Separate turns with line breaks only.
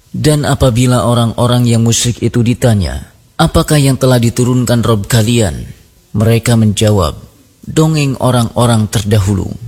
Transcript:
Dan apabila orang-orang yang musyrik itu ditanya, apakah yang telah diturunkan Rabb kalian? Mereka menjawab, dongeng orang-orang terdahulu.